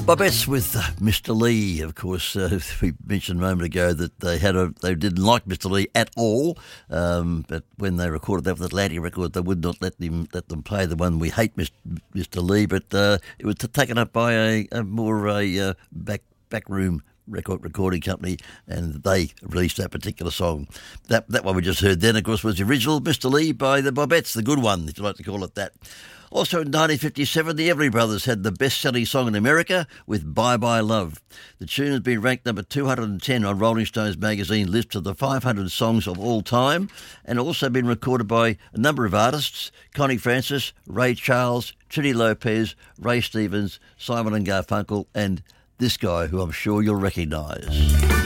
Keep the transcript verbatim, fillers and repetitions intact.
Bobettes with uh, Mister Lee. Of course, uh, we mentioned a moment ago that they had a they didn't like Mister Lee at all. Um, but when they recorded that with Atlantic Records, they would not let them let them play the one We Hate Mister Lee. But uh, it was taken up by a, a more a uh, back backroom record recording company, and they released that particular song. That that one we just heard then, of course, was the original Mister Lee by the Bobettes, the good one, if you like to call it that. Also in nineteen fifty-seven, the Everly Brothers had the best-selling song in America with Bye Bye Love. The tune has been ranked number two hundred ten on Rolling Stones magazine list of the five hundred songs of all time, and also been recorded by a number of artists: Connie Francis, Ray Charles, Trini Lopez, Ray Stevens, Simon and Garfunkel, and this guy who I'm sure you'll recognise.